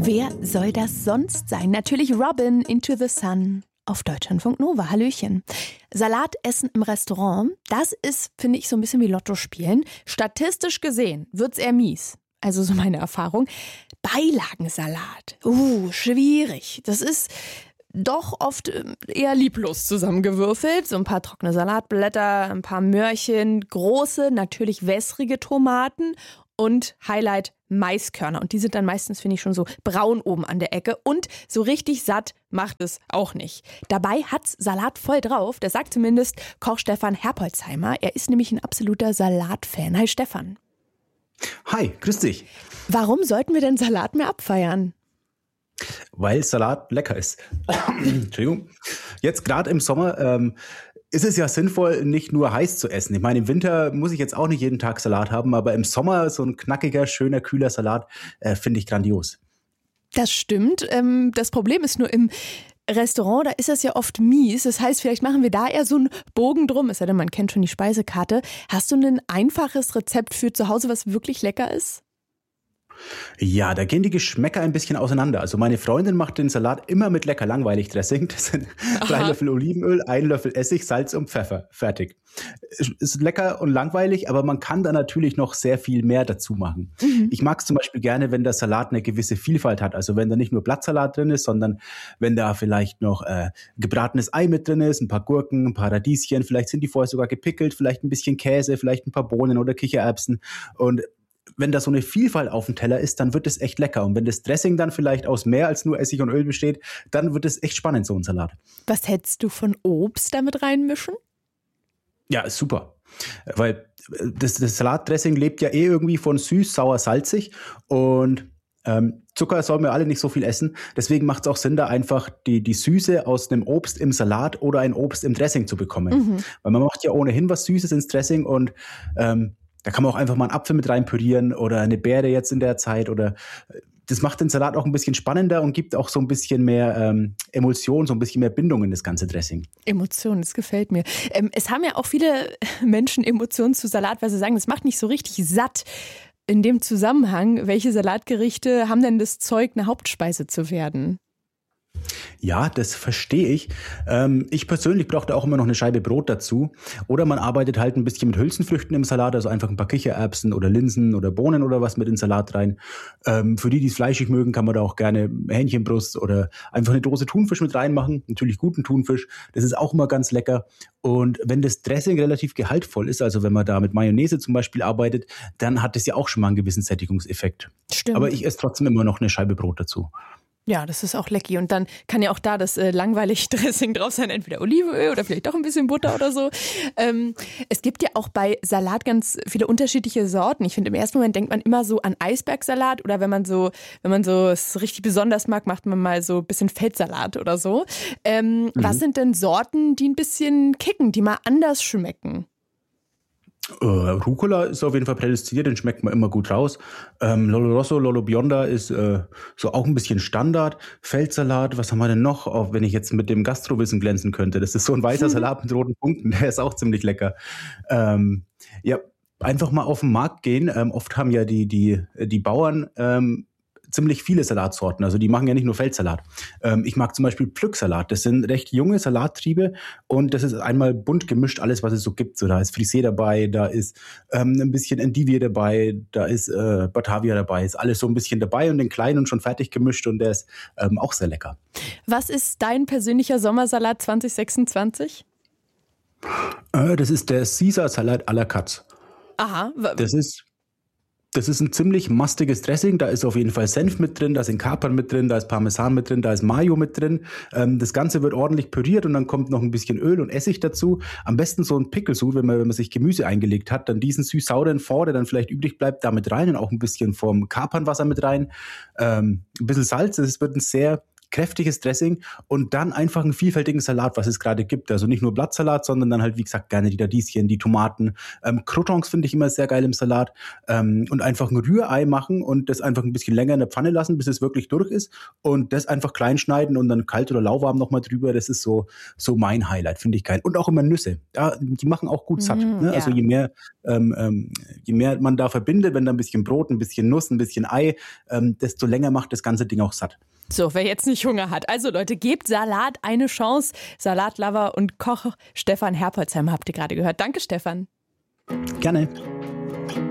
Wer soll das sonst sein? Natürlich Robin, Into the Sun auf Deutschlandfunk Nova. Hallöchen. Salat essen im Restaurant, das ist, finde ich, so ein bisschen wie Lotto spielen. Statistisch gesehen wird's eher mies. Also so meine Erfahrung. Beilagensalat. Schwierig. Das ist doch oft eher lieblos zusammengewürfelt. So ein paar trockene Salatblätter, ein paar Möhrchen, große, natürlich wässrige Tomaten und Highlight Maiskörner. Und die sind dann meistens, finde ich, schon so braun oben an der Ecke. Und so richtig satt macht es auch nicht. Dabei hat's Salat voll drauf. Das sagt zumindest Koch Stefan Herpolzheimer. Er ist nämlich ein absoluter Salatfan. Hi Stefan. Hi, grüß dich. Warum sollten wir denn Salat mehr abfeiern? Weil Salat lecker ist. Entschuldigung. Jetzt gerade im Sommer ist es ja sinnvoll, nicht nur heiß zu essen. Ich meine, im Winter muss ich jetzt auch nicht jeden Tag Salat haben, aber im Sommer so ein knackiger, schöner, kühler Salat finde ich grandios. Das stimmt. Das Problem ist nur im Restaurant, da ist das ja oft mies. Das heißt, vielleicht machen wir da eher so einen Bogen drum. Es sei denn, man kennt schon die Speisekarte. Hast du ein einfaches Rezept für zu Hause, was wirklich lecker ist? Ja, da gehen die Geschmäcker ein bisschen auseinander. Also meine Freundin macht den Salat immer mit lecker langweilig Dressing. Das sind 3 Löffel Olivenöl, 1 Löffel Essig, Salz und Pfeffer. Fertig. Ist lecker und langweilig, aber man kann da natürlich noch sehr viel mehr dazu machen. Ich mag es zum Beispiel gerne, wenn der Salat eine gewisse Vielfalt hat. Also wenn da nicht nur Blattsalat drin ist, sondern wenn da vielleicht noch gebratenes Ei mit drin ist, ein paar Gurken, ein paar Radieschen, vielleicht sind die vorher sogar gepickelt, vielleicht ein bisschen Käse, vielleicht ein paar Bohnen oder Kichererbsen. Und wenn da so eine Vielfalt auf dem Teller ist, dann wird es echt lecker. Und wenn das Dressing dann vielleicht aus mehr als nur Essig und Öl besteht, dann wird es echt spannend, so ein Salat. Was hältst du von Obst damit reinmischen? Ja, ist super. Weil das Salatdressing lebt ja irgendwie von süß, sauer, salzig. Und Zucker sollen wir alle nicht so viel essen. Deswegen macht es auch Sinn, da einfach die Süße aus einem Obst im Salat oder ein Obst im Dressing zu bekommen. Weil man macht ja ohnehin was Süßes ins Dressing und da kann man auch einfach mal einen Apfel mit rein pürieren oder eine Beere jetzt in der Zeit oder das macht den Salat auch ein bisschen spannender und gibt auch so ein bisschen mehr Emulsion, so ein bisschen mehr Bindung in das ganze Dressing. Emotionen, das gefällt mir. Es haben ja auch viele Menschen Emotionen zu Salat, weil sie sagen, das macht nicht so richtig satt. In dem Zusammenhang, welche Salatgerichte haben denn das Zeug, eine Hauptspeise zu werden? Ja, das verstehe ich. Ich persönlich brauche da auch immer noch eine Scheibe Brot dazu. Oder man arbeitet halt ein bisschen mit Hülsenfrüchten im Salat, also einfach ein paar Kichererbsen oder Linsen oder Bohnen oder was mit in den Salat rein. Für die, die es fleischig mögen, kann man da auch gerne Hähnchenbrust oder einfach eine Dose Thunfisch mit reinmachen. Natürlich guten Thunfisch. Das ist auch immer ganz lecker. Und wenn das Dressing relativ gehaltvoll ist, also wenn man da mit Mayonnaise zum Beispiel arbeitet, dann hat das ja auch schon mal einen gewissen Sättigungseffekt. Stimmt. Aber ich esse trotzdem immer noch eine Scheibe Brot dazu. Ja, das ist auch lecker. Und dann kann ja auch da das langweilige Dressing drauf sein, entweder Olivenöl oder vielleicht doch ein bisschen Butter oder so. Es gibt ja auch bei Salat ganz viele unterschiedliche Sorten. Ich finde, im ersten Moment denkt man immer so an Eisbergsalat oder wenn man so es richtig besonders mag, macht man mal so ein bisschen Feldsalat oder so. Was sind denn Sorten, die ein bisschen kicken, die mal anders schmecken? Rucola ist auf jeden Fall prädestiniert, den schmeckt man immer gut raus. Lolo Rosso, Lolo Bionda ist so auch ein bisschen Standard. Feldsalat, was haben wir denn noch? Auch wenn ich jetzt mit dem Gastrowissen glänzen könnte. Das ist so ein weißer Salat mit roten Punkten, der ist auch ziemlich lecker. Ja, einfach mal auf den Markt gehen. Oft haben ja die Bauern ziemlich viele Salatsorten. Also die machen ja nicht nur Feldsalat. Ich mag zum Beispiel Pflücksalat. Das sind recht junge Salattriebe und das ist einmal bunt gemischt, alles, was es so gibt. So, da ist Frisee dabei, da ist ein bisschen Endivie dabei, da ist Batavia dabei. Ist alles so ein bisschen dabei und den kleinen und schon fertig gemischt und der ist auch sehr lecker. Was ist dein persönlicher Sommersalat 2026? Das ist der Caesar-Salat à la Katz. Aha. Das ist ein ziemlich mastiges Dressing. Da ist auf jeden Fall Senf mit drin, da sind Kapern mit drin, da ist Parmesan mit drin, da ist Mayo mit drin. Das Ganze wird ordentlich püriert und dann kommt noch ein bisschen Öl und Essig dazu. Am besten so ein Pickelsud, wenn man sich Gemüse eingelegt hat, dann diesen süß-sauren Fond, der dann vielleicht übrig bleibt, da mit rein und auch ein bisschen vom Kapernwasser mit rein. Ein bisschen Salz. Es wird ein sehr kräftiges Dressing und dann einfach einen vielfältigen Salat, was es gerade gibt. Also nicht nur Blattsalat, sondern dann halt, wie gesagt, gerne die Radieschen, die Tomaten. Croutons finde ich immer sehr geil im Salat. Und einfach ein Rührei machen und das einfach ein bisschen länger in der Pfanne lassen, bis es wirklich durch ist. Und das einfach klein schneiden und dann kalt oder lauwarm nochmal drüber. Das ist so mein Highlight, finde ich geil. Und auch immer Nüsse. Ja, die machen auch gut satt. Ne? Ja. Also je mehr man da verbindet, wenn da ein bisschen Brot, ein bisschen Nuss, ein bisschen Ei, desto länger macht das ganze Ding auch satt. So, wer jetzt nicht Hunger hat. Also Leute, gebt Salat eine Chance. Salatlover und Koch Stefan Herpolzheim habt ihr gerade gehört. Danke, Stefan. Gerne.